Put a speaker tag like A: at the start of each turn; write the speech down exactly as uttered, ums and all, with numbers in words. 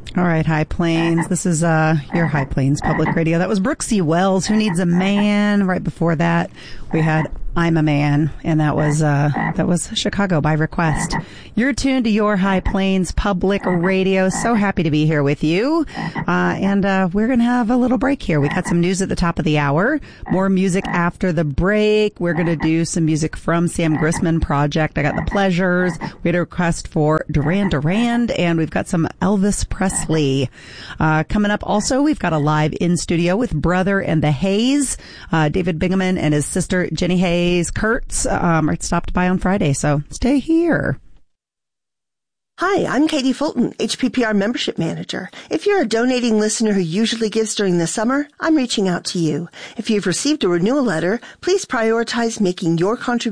A: All right, High Plains. This is uh your High Plains Public Radio. That was Brooksy Wells, Who Needs a Man? Right before that, we had I'm a Man, and that was uh that was Chicago by Request. You're tuned to your High Plains Public Radio. So happy to be here with you. Uh and uh we're going to have a little break here. We got some news at the top of the hour, more music after the break. We're going to do some music from Sam Grissman Project. I got The Pleasures. We had a request for Duran Duran, and we've got some Elvis Presley. Uh coming up also, we've got a live in studio with Brother and the Hayes. Uh David Bingaman and his sister Jenny Hayes Kurtz um, stopped by on Friday, so stay here.
B: Hi, I'm Katie Fulton, H P P R Membership Manager. If you're a donating listener who usually gives during the summer, I'm reaching out to you. If you've received a renewal letter, please prioritize making your contribution